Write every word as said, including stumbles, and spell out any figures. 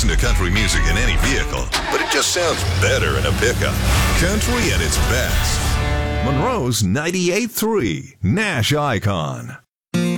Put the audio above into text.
listen to country music in any vehicle, but it just sounds better in a pickup. Country at its best. Monroe's ninety-eight point three, Nash Icon.